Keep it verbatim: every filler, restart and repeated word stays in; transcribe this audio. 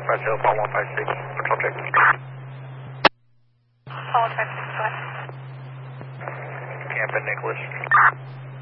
Roger, one one five six, patrol check. one one five six, go ahead. Camp and Nicholas.